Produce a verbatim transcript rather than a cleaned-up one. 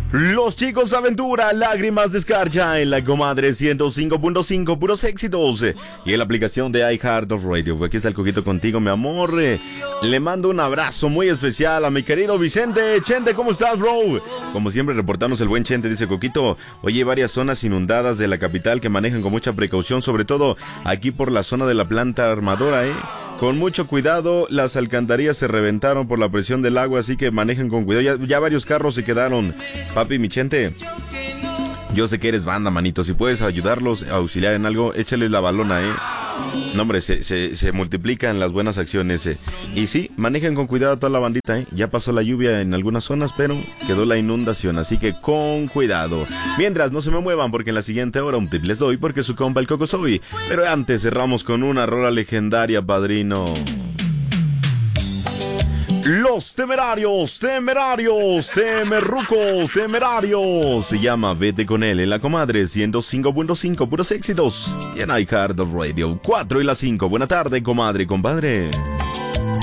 Los chicos aventura, lágrimas de escarcha en la comadre ciento cinco punto cinco, puros éxitos. Y en la aplicación de iHeartRadio. Aquí está el Coquito contigo, mi amor. Le mando un abrazo muy especial a mi querido Vicente. Chente, ¿cómo estás, bro? Como siempre, reportarnos el buen Chente, dice Coquito. Oye, varias zonas inundadas de la capital que manejan con mucha precaución, sobre todo aquí por la zona de la planta armadora, ¿eh? Con mucho cuidado, las alcantarillas se reventaron por la presión del agua, así que manejan con cuidado. Ya, ya varios carros se quedaron. Papi, mi Chente, yo sé que eres banda, manito. Si puedes ayudarlos, auxiliar en algo, échales la balona, ¿eh? No, hombre, se, se, se multiplican las buenas acciones, ¿eh? Y sí, manejen con cuidado a toda la bandita, ¿eh? Ya pasó la lluvia en algunas zonas, pero quedó la inundación, así que con cuidado. Mientras, no se me muevan, porque en la siguiente hora un tip les doy, porque su compa el Coco soy. Pero antes cerramos con una rola legendaria, padrino. Los temerarios, temerarios, temerrucos, temerarios. Se llama Vete con él en la comadre ciento cinco punto cinco, puros éxitos. Y en iHeartRadio, cuatro y las cinco. Buena tarde, comadre, compadre.